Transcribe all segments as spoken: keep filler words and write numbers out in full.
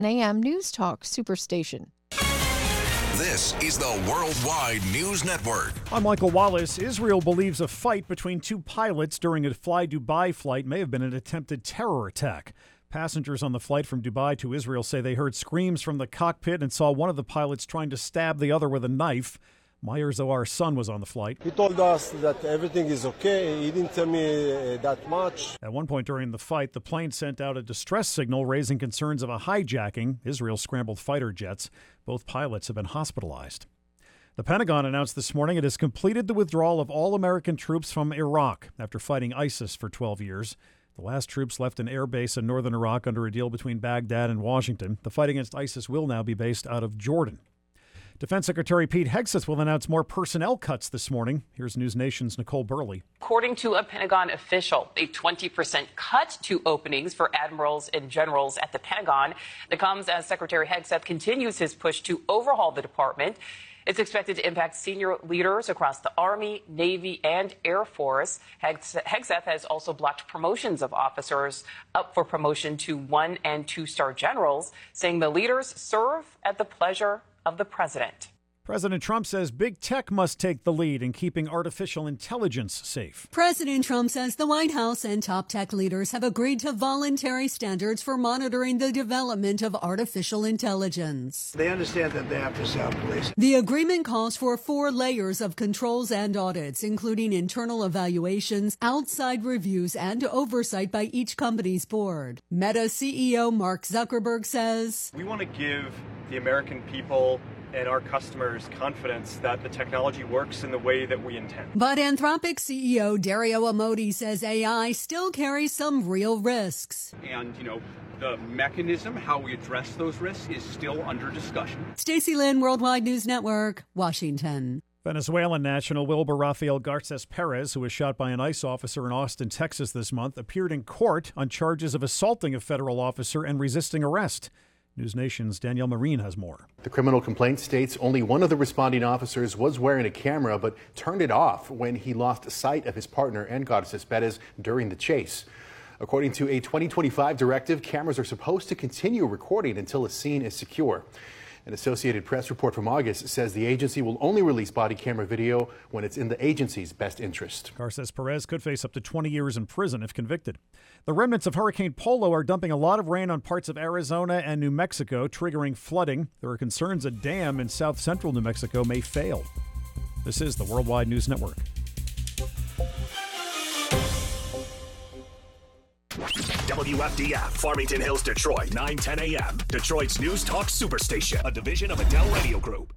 A M News Talk Superstation. This is the Worldwide News Network. I'm Michael Wallace. Israel believes a fight between two pilots during a Fly Dubai flight may have been an attempted terror attack. Passengers on the flight from Dubai to Israel say they heard screams from the cockpit and saw one of the pilots trying to stab the other with a knife. Meyer Zohar's son was on the flight. He told us that everything is okay. He didn't tell me uh, that much. At one point during the fight, the plane sent out a distress signal raising concerns of a hijacking. Israel scrambled fighter jets. Both pilots have been hospitalized. The Pentagon announced this morning it has completed the withdrawal of all American troops from Iraq after fighting ISIS for twelve years. The last troops left an air base in northern Iraq under a deal between Baghdad and Washington. The fight against ISIS will now be based out of Jordan. Defense Secretary Pete Hegseth will announce more personnel cuts this morning. Here's News Nation's Nicole Burley. According to a Pentagon official, a twenty percent cut to openings for admirals and generals at the Pentagon that comes as Secretary Hegseth continues his push to overhaul the department. It's expected to impact senior leaders across the Army, Navy, and Air Force. Hegseth has also blocked promotions of officers up for promotion to one and two-star generals, saying the leaders serve at the pleasure of the president. President Trump says big tech must take the lead in keeping artificial intelligence safe. President Trump says the White House and top tech leaders have agreed to voluntary standards for monitoring the development of artificial intelligence. They understand that they have to self-police. The agreement calls for four layers of controls and audits, including internal evaluations, outside reviews, and oversight by each company's board. Meta C E O Mark Zuckerberg says, "We want to give the American people and our customers confidence that the technology works in the way that we intend." But Anthropic C E O Dario Amodei says A I still carries some real risks. And, you know, the mechanism, how we address those risks, is still under discussion. Stacey Lynn, Worldwide News Network, Washington. Venezuelan national Wilbur Rafael Garces Perez, who was shot by an ICE officer in Austin, Texas this month, appeared in court on charges of assaulting a federal officer and resisting arrest. News Nation's Danielle Marine has more. The criminal complaint states only one of the responding officers was wearing a camera, but turned it off when he lost sight of his partner and Garces Perez during the chase. According to a twenty twenty-five directive, cameras are supposed to continue recording until a scene is secure. An Associated Press report from August says the agency will only release body camera video when it's in the agency's best interest. Garces Perez could face up to twenty years in prison if convicted. The remnants of Hurricane Polo are dumping a lot of rain on parts of Arizona and New Mexico, triggering flooding. There are concerns a dam in south central New Mexico may fail. This is the Worldwide News Network. W F D F, Farmington Hills, Detroit, nine ten a m Detroit's News Talk Superstation, a division of Adele Radio Group.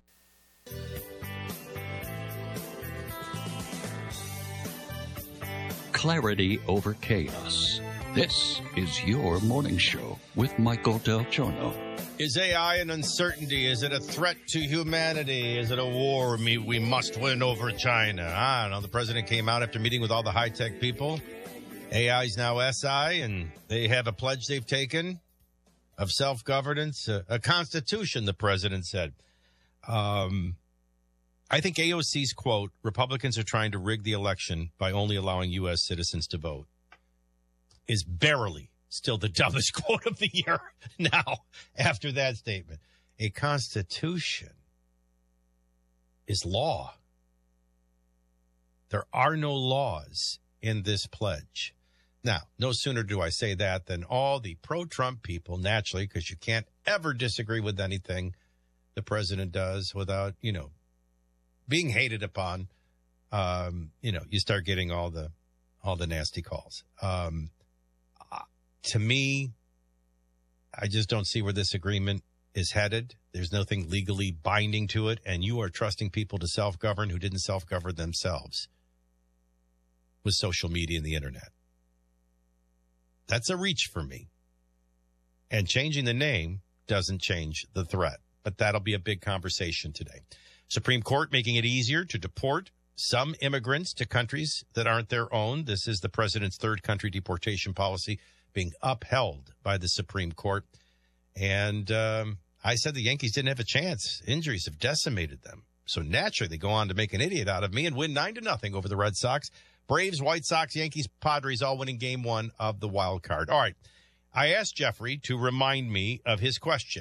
Clarity over chaos. This is your morning show with Michael Del Giorno. Is A I an uncertainty? Is it a threat to humanity? Is it a war we must win over China? I don't know. The president came out after meeting with all the high-tech people. A I is now S I, and they have a pledge they've taken of self-governance, a, a constitution, the president said. Um, I think A O C's quote, Republicans are trying to rig the election by only allowing U S citizens to vote, is barely still the dumbest quote of the year now after that statement. A constitution is law. There are no laws in this pledge. Now, no sooner do I say that than all the pro-Trump people, naturally, because you can't ever disagree with anything the president does without, you know, being hated upon. Um, you know, you start getting all the all the nasty calls. Um, uh, to me, I just don't see where this agreement is headed. There's nothing legally binding to it, and you are trusting people to self-govern who didn't self-govern themselves with social media and the internet. That's a reach for me. And changing the name doesn't change the threat, but that'll be a big conversation today. Supreme Court making it easier to deport some immigrants to countries that aren't their own. This is the president's third country deportation policy being upheld by the Supreme Court. And um, I said the Yankees didn't have a chance. Injuries have decimated them. So naturally, they go on to make an idiot out of me and win nine to nothing over the Red Sox. Braves, White Sox, Yankees, Padres all winning game one of the wild card. All right. I asked Jeffrey to remind me of his question.